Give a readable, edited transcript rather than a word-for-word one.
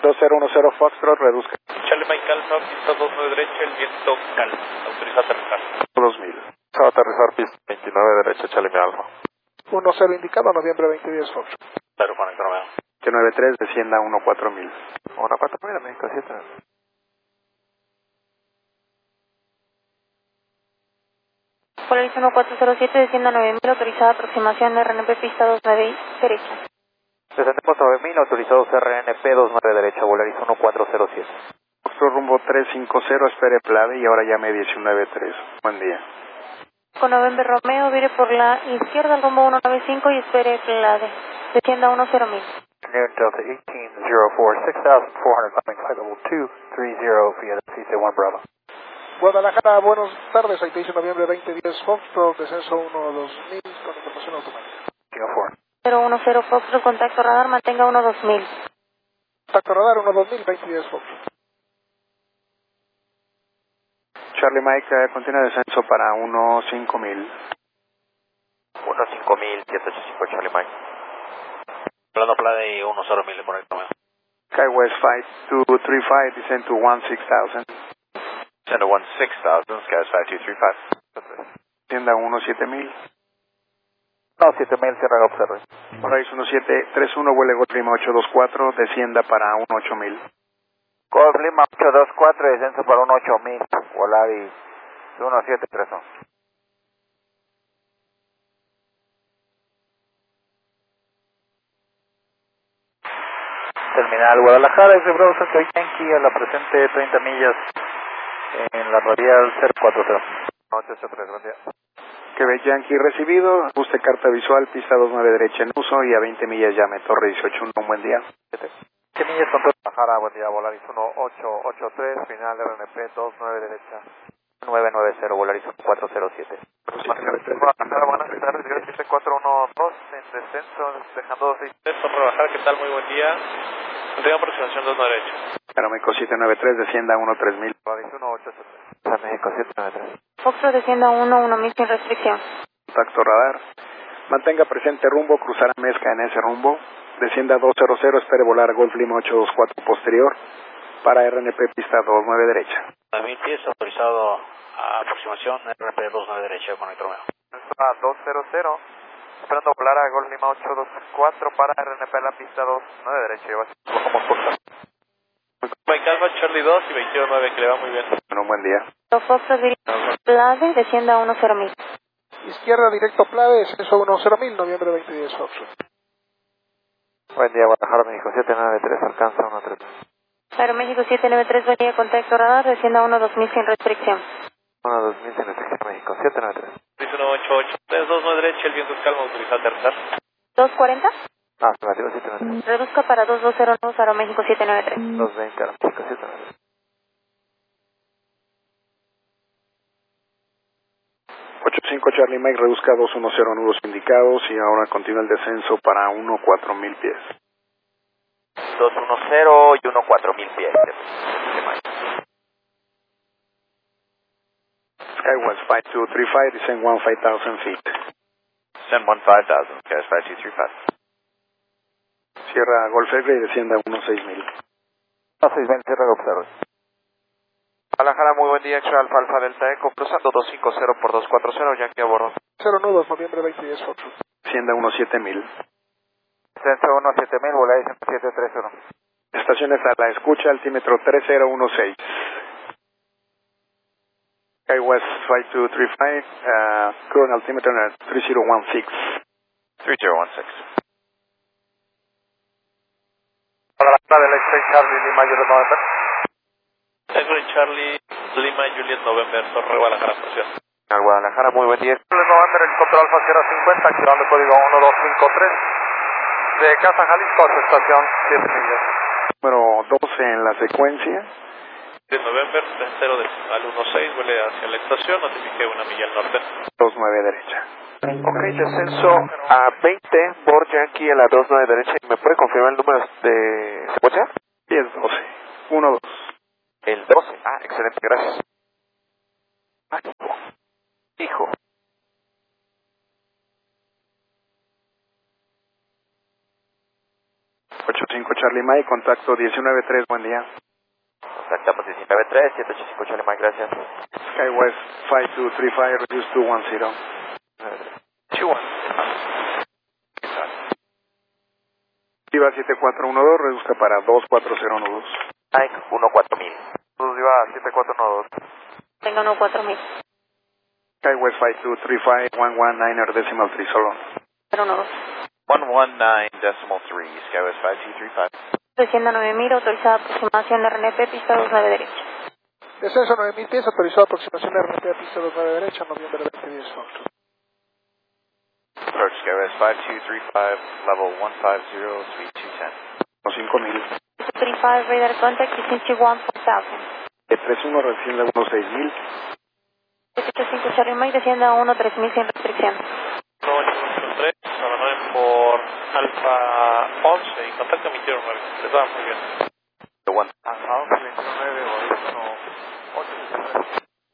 2010 Foxtrot, reduzca. Charlie Mike Alfa, pista 29 derecha, el viento calma. Autoriza aterrizar. 2000. Va a aterrizar pista 29 derecha, Charlie Mike Alfa. 10 indicado, noviembre 2010 Foxtrot. Claro, Juan Romeo. 793, descienda 14000. 14000, México 7. Polaris 1407, descienda 9000, autorizada aproximación RNP pista 29 derecha. Descendemos 9000, autorizados RNP 29 derecha, Polaris 1407. Foxtrot rumbo 350, espere Plade y ahora llame 193. Buen día. Con November Romeo, vire por la izquierda al rumbo 195 y espere Plade. Descienda 10.000. Near Delta 1804, 6400 climbing flight level 230 via CC1 Bravo. Guadalajara, buenas tardes, 6 de noviembre 2010 Foxtrot, descenso 12000 con información automática. 010 Foxtrot, contacto radar, mantenga 12000. Contacto radar 12000, 2010 Foxtrot. Charlie Mike, continúa descenso para 15000. 15000, 785 Charlie Mike. Plano Plade y 10.000, Juan Romeo. SkyWest 5235, descend to 16,000. Send to 16,000, Skies 5235. Tienda 17000. No, 7000, cierra observe. Polaris 1731, vuele Golf Lima 824, descienda para 18000. Golf Lima 824, descenso para 18000, Polaris 1731. Terminal Guadalajara, ese Bravo Santo Yankee a la presente 30 millas en la radial 040. 883, buen día. Quebec Yankee recibido, ajuste carta visual, pista 29 derecha en uso y a 20 millas llame Torre 181, un buen día. 20 millas con Guadalajara, buen día, Volaris 1883, final RNP 29 derecha. 990, Volaris 407. Guadalajara, buenas tardes, 7412 en descenso, dejando 26. Torre Guadalajara, ¿qué tal? Muy buen día. Tengo aproximación 2 derecha. México 793, descienda 13000. Volaris 1883. México 793. Foxtrot, descienda 1000 sin restricción. Contacto radar. Mantenga presente rumbo, cruzará mezcla en ese rumbo. Descienda 200, espere volar Golf Lima 824 posterior. Para RNP pista 29 derecha. 9000 pies, autorizado a aproximación RNP 29 derecha, Juan Romeo. 200, esperando volar a Golf Lima 824 para RNP la pista 29 derecha. Bajamos por Mike Alfa, Charlie 2 y 229, que le va muy bien. Bueno, un buen día. Foxtrot, Plade, descienda 10.000. Izquierda directo Plade, descenso 10000, noviembre 2010 Foxtrot. Buen día, Guadalajara, México 793, alcanza 130. Aeroméxico 793, buen día, contacto radar, descienda 10.000 sin restricción. 2000 en restricción, México 793. 188, 29 derecha, el viento es calma, autoriza aterrizar. 240. Afirmativo 793. Reduzca para 2209, Aeroméxico 793. 220, México 793. 85 Charlie Mike, reduzca 210 nudos indicados y ahora continúa el descenso para 14000 pies. 210 y 14000 pies. SkyWest 5235, descend 15,000 feet. Send 15,000, Skies 5235. Sierra Golf Eagle y descienda 16000. 6000, cierra observe. Guadalajara, muy buen día, Extra Alfa Alfa Delta Eco, cruzando 250 por 240, Yankee a bordo. 0 nudos, noviembre 2010 Foxtrot. Descienda 17000. Descenso 17000, Volaris 731. Estaciones a la escucha, altímetro 3016. SkyWest 5235, current altimeter 3016. 3016. Guadalajara del Express Charlie Lima, Juliet November. Evelyn Charlie, Lima, Juliet November, Torre Guadalajara, presión. Al Guadalajara, muy buen día. Juliet November, el control Alfa Sierra 50, activando el código 1253. De Casa Jalisco a su estación 7 millas. Número 12 en la secuencia. De November, 30 decimal 16, vuele hacia la estación, notifique 1 milla al norte. 29 derecha. Ok, descenso a 20 por Yankee a la 29 derecha. ¿Me puede confirmar el número de secuencia? 10-12. 1-2. El 12. Ah, excelente, gracias. Ah, hijo. 185 Charlie Mike, contacto 193, buen día. Contactamos 193, 185 Charlie Mike, gracias. SkyWest 5235, reduce 210. 2-1. Viva 7412, reduzca para 24012. Mike, 14000. Viva 7412. Tenga 14000. SkyWest 5235, 119er decimal 3, solo. 012. 119.3, SkyWest 5235. Descienda 9000, autorizada aproximación RNP, pista 29 derecha. Descenso 9000 pies, autorizado aproximación de RNP a pista 29 derecha, noviembre 2010, Foxtrot. Approach SkyWest 5235, level 150, 3210. 5000. 35, radar contact, Kissimmee 4000. 31, descienda 16000. 785 Charlie Mike, descienda 13000 sin restricción. 9883, abandonen por Alfa 11 y contacto emitieron 9. Les va muy bien. The one. Alfa 11, 29,